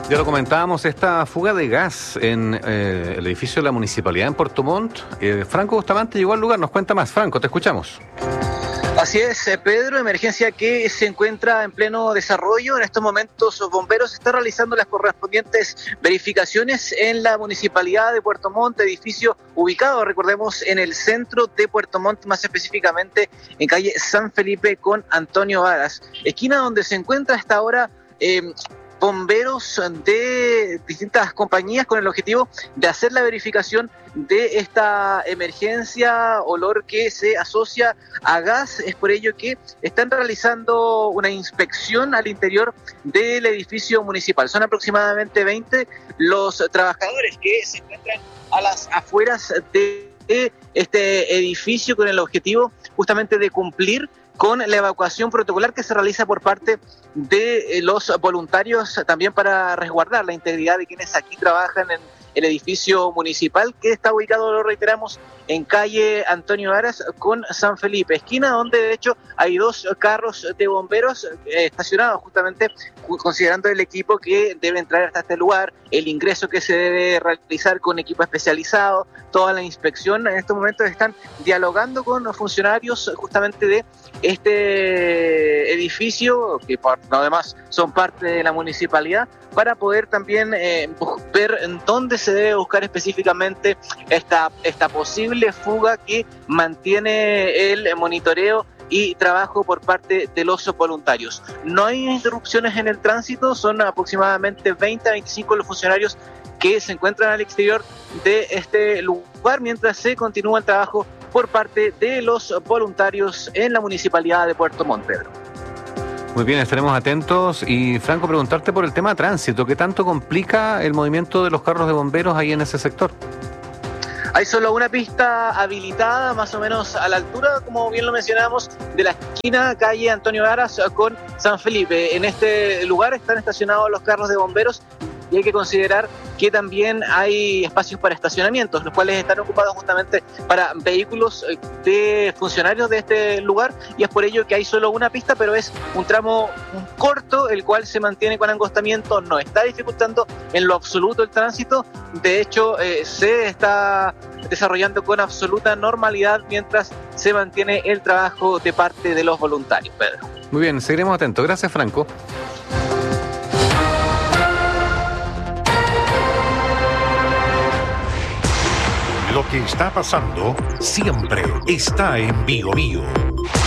Ya lo comentábamos, esta fuga de gas en el edificio de la Municipalidad en Puerto Montt. Franco Bustamante llegó al lugar, nos cuenta más. Franco, te escuchamos. Así es, Pedro, emergencia que se encuentra en pleno desarrollo. En estos momentos los bomberos están realizando las correspondientes verificaciones en la Municipalidad de Puerto Montt, edificio ubicado, recordemos, en el centro de Puerto Montt, más específicamente en calle San Felipe con Antonio Varas, esquina donde se encuentra hasta ahora bomberos de distintas compañías con el objetivo de hacer la verificación de esta emergencia, olor que se asocia a gas. Es por ello que están realizando una inspección al interior del edificio municipal. Son aproximadamente 20 los trabajadores que se encuentran a las afueras de este edificio con el objetivo justamente de cumplir con la evacuación protocolar que se realiza por parte de los voluntarios, también para resguardar la integridad de quienes aquí trabajan en el edificio municipal, que está ubicado, lo reiteramos, en calle Antonio Varas con San Felipe, esquina donde de hecho hay 2 carros de bomberos estacionados, justamente considerando el equipo que debe entrar hasta este lugar, el ingreso que se debe realizar con equipo especializado, toda la inspección. En estos momentos están dialogando con los funcionarios justamente de este edificio, que además son parte de la municipalidad, para poder también ver en dónde se debe buscar específicamente esta posible fuga que mantiene el monitoreo y trabajo por parte de los voluntarios. No hay interrupciones en el tránsito, son aproximadamente 20 a 25 los funcionarios que se encuentran al exterior de este lugar mientras se continúa el trabajo por parte de los voluntarios en la Municipalidad de Puerto Montt, Pedro. Muy bien, estaremos atentos. Y Franco, preguntarte por el tema tránsito, ¿qué tanto complica el movimiento de los carros de bomberos ahí en ese sector? Hay solo una pista habilitada, más o menos a la altura, como bien lo mencionábamos, de la esquina calle Antonio Varas con San Felipe. En este lugar están estacionados los carros de bomberos y hay que considerar que también hay espacios para estacionamientos, los cuales están ocupados justamente para vehículos de funcionarios de este lugar, y es por ello que hay solo una pista, pero es un tramo corto, el cual se mantiene con angostamiento, no está dificultando en lo absoluto el tránsito. De hecho, se está desarrollando con absoluta normalidad mientras se mantiene el trabajo de parte de los voluntarios, Pedro. Muy bien, seguiremos atentos. Gracias, Franco. Lo que está pasando siempre está en Bio Bio.